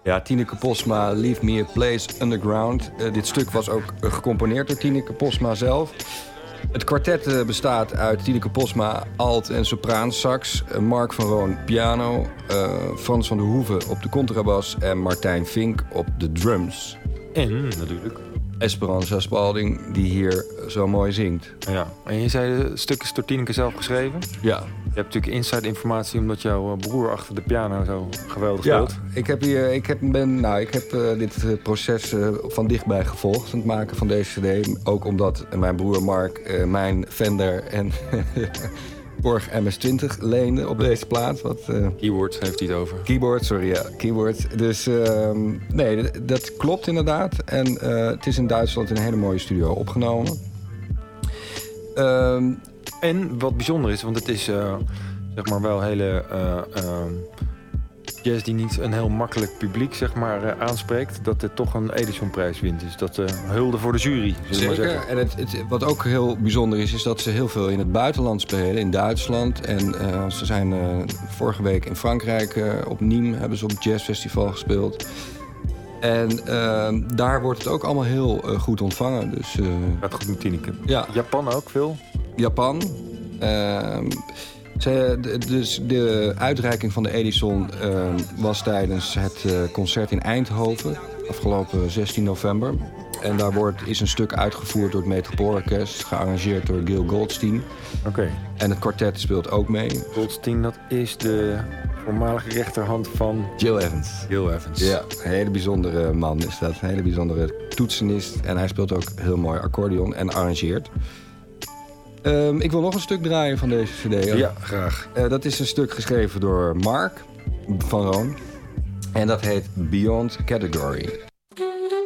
Ja, Tineke Posma, Leave Me a Place Underground. Dit stuk was ook gecomponeerd door Tineke Posma zelf. Het kwartet bestaat uit Tineke Posma, alt- en sopraansax, Mark van Roon, piano, Frans van der Hoeven op de contrabas en Martijn Vink op de drums. En natuurlijk Esperanza Spalding, die hier zo mooi zingt. Ja, en je zei de stuk is door Tineke zelf geschreven? Ja. Je hebt natuurlijk inside informatie omdat jouw broer achter de piano zo geweldig speelt. Ja, ik heb dit proces van dichtbij gevolgd, het maken van deze cd. Ook omdat mijn broer Mark mijn Fender en Borg MS-20 leende op deze plaat. Keyboard heeft hij het over. Keyboard. Dus nee, dat klopt inderdaad. En het is in Duitsland in een hele mooie studio opgenomen. En wat bijzonder is, want het is zeg maar wel hele jazz die niet een heel makkelijk publiek zeg maar, aanspreekt, dat het toch een Edison-prijs wint. Dus dat hulde voor de jury, zullen we maar zeggen. En wat ook heel bijzonder is dat ze heel veel in het buitenland spelen, in Duitsland. En ze zijn vorige week in Frankrijk op Nîmes, hebben ze op het jazzfestival gespeeld. En daar wordt het ook allemaal heel goed ontvangen. Dus, gaat goed met Tineke. Ja. Japan ook veel? Japan. Dus de uitreiking van de Edison was tijdens het concert in Eindhoven, afgelopen 16 november. En daar is een stuk uitgevoerd door het Metropoolorkest, gearrangeerd door Gil Goldstein. Oké. En het kwartet speelt ook mee. Goldstein, dat is de voormalige rechterhand van Gil Evans. Ja, een hele bijzondere man is dat. Een hele bijzondere toetsenist. En hij speelt ook heel mooi accordeon en arrangeert. Ik wil nog een stuk draaien van deze cd. Ja, graag. Dat is een stuk geschreven door Mark van Roon. En dat heet Beyond Category.